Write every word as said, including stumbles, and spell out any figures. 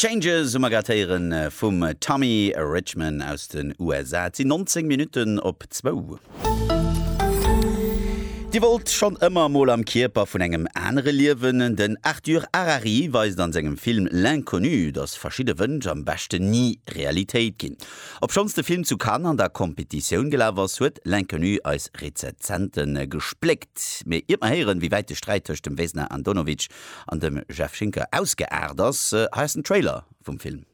Changes Magatieren vum Tommy Richmond aus den U S A sie neunzehn Minuten op zwei. Die wollt schon immer mal am Kierper vun engem enre Liewen, den Arthur Harari weist an segem Film L'Inconnu, dass verschiedene Wünsche am besten nie Realität gin. Ob schons der Film zu Cannes an der Kompetition gelaufen huet, L'Inconnu als Rezensenten gespleckt. Mir immer hören, wie weit der Streit zwischen dem Wesner Antonovich und dem Jeff Schinker ausgeärrt ist, heißt ein Trailer vom Film.